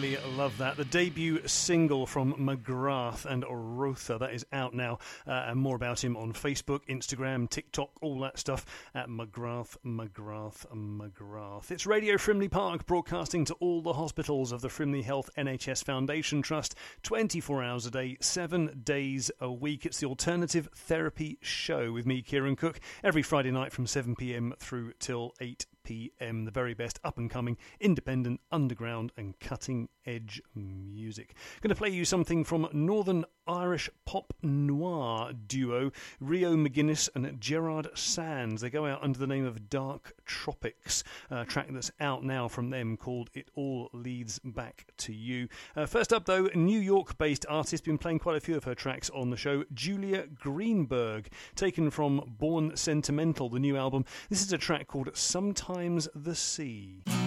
really love that. The debut single from McGrath and Rotha, that is out now. And more about him on Facebook, Instagram, TikTok, all that stuff at McGrath. It's Radio Frimley Park, broadcasting to all the hospitals of the Frimley Health NHS Foundation Trust, 24 hours a day, 7 days a week. It's the Alternative Therapy Show with me, Kieran Cook, every Friday night from 7 p.m. through till 8 p.m. The very best up-and-coming, independent, underground and cutting-edge music. Going to play you something from Northern Irish pop noir duo Rio McGuinness and Gerard Sands. They go out under the name of Dark Tropics, a track that's out now from them called It All Leads Back to You. First up, though, New York-based artist, been playing quite a few of her tracks on the show, Julia Greenberg, taken from Born Sentimental, the new album. This is a track called Sometimes the Sea.